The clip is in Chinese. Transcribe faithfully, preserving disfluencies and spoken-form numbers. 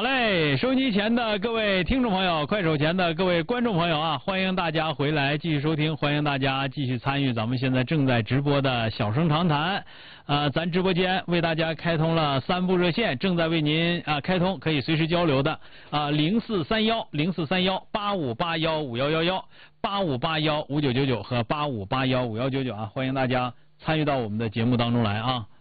嘞，收音机前的各位听众朋友，快手前的各位观众朋友啊，欢迎大家回来继续收听，欢迎大家继续参与咱们现在正在直播的小声长谈。呃，咱直播间为大家开通了三部热线，正在为您啊、呃、开通，可以随时交流的啊，零四三幺零四三幺八五八幺五幺幺幺八五八幺五九九九和八五八幺五幺九九啊，欢迎大家参与到我们的节目当中来啊。